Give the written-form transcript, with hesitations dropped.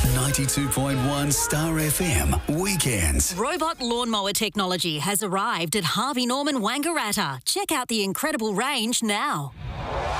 92.1 Star FM Weekends. Robot lawnmower technology has arrived at Harvey Norman Wangaratta. Check out the incredible range now.